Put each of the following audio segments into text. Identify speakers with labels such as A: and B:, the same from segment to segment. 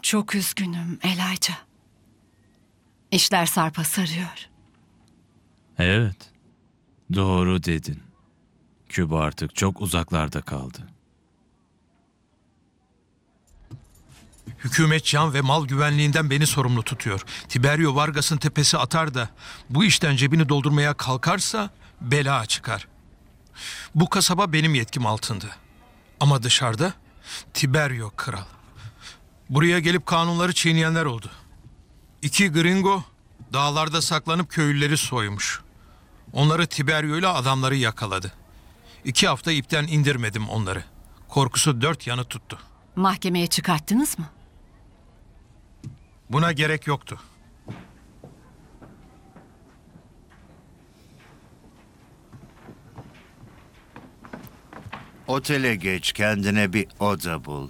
A: Çok üzgünüm Elijah. İşler sarpa sarıyor.
B: Evet, doğru dedin. Küba artık çok uzaklarda kaldı.
C: Hükümet can ve mal güvenliğinden beni sorumlu tutuyor. Tiberio Vargas'ın tepesi atar da bu işten cebini doldurmaya kalkarsa bela çıkar. Bu kasaba benim yetkim altında. Ama dışarıda Tiberio kral. Buraya gelip kanunları çiğneyenler oldu. 2 gringo dağlarda saklanıp köylüleri soymuş. Onları Tiberio ile adamları yakaladı. 2 hafta ipten indirmedim onları. Korkusu 4 yanı tuttu.
A: Mahkemeye çıkarttınız mı?
C: Buna gerek yoktu.
D: Otele geç, kendine bir oda bul.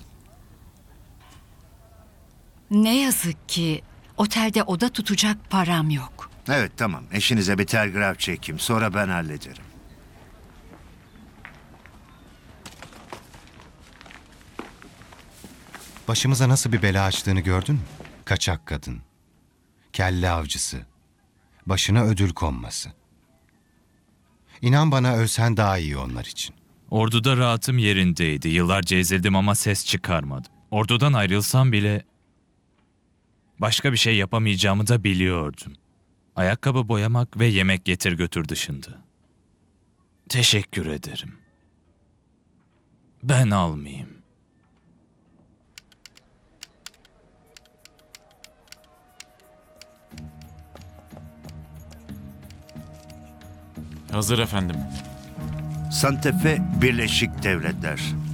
A: Ne yazık ki otelde oda tutacak param yok.
D: Evet, tamam. Eşinize bir telgraf çekeyim. Sonra ben hallederim.
E: Başımıza nasıl bir bela açtığını gördün mü? Kaçak kadın, kelle avcısı, başına ödül konması. İnan bana ölsen daha iyi onlar için.
B: Orduda rahatım yerindeydi. Yıllarca ezildim ama ses çıkarmadım. Ordudan ayrılsam bile başka bir şey yapamayacağımı da biliyordum. Ayakkabı boyamak ve yemek getir götür dışında. Teşekkür ederim. Ben almayayım.
F: Hazır efendim.
D: Santa Fe, Birleşik Devletler.